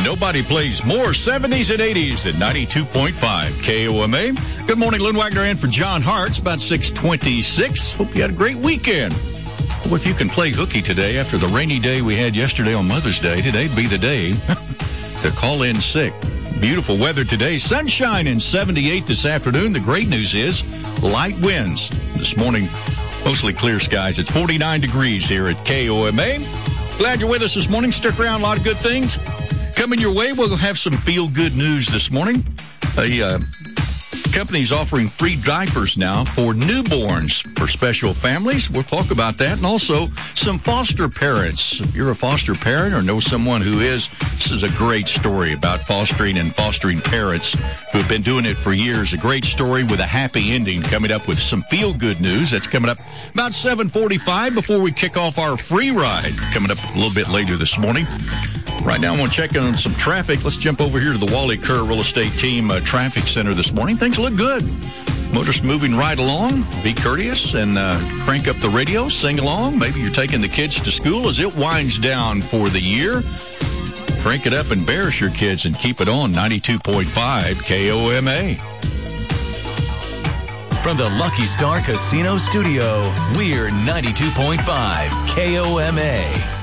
Nobody plays more 70s and 80s than 92.5 KOMA. Good morning, Lynn Wagner in for John Hart's about 6:26. Hope you had a great weekend. Well, if you can play hooky today after the rainy day we had yesterday on Mother's Day, today'd be the day to call in sick. Beautiful weather today. Sunshine in 78 this afternoon. The great news is light winds. This morning, mostly clear skies. It's 49 degrees here at KOMA. Glad you're with us this morning. Stick around. A lot of good things coming your way. We'll have some feel-good news this morning. A company's offering free diapers now for newborns for special families. We'll talk about that. And also some foster parents. If you're a foster parent or know someone who is, this is a great story about fostering and fostering parents who have been doing it for years. A great story with a happy ending coming up with some feel-good news. That's coming up about 7:45 before we kick off our free ride coming up a little bit later this morning. Right now, I want to check in on some traffic. Let's jump over here to the Wally Kerr Real Estate Team Traffic Center this morning. Things look good. Motorists moving right along. Be courteous and crank up the radio. Sing along. Maybe you're taking the kids to school as it winds down for the year. Crank it up and embarrass your kids and keep it on 92.5 KOMA. From the Lucky Star Casino Studio, we're 92.5 KOMA.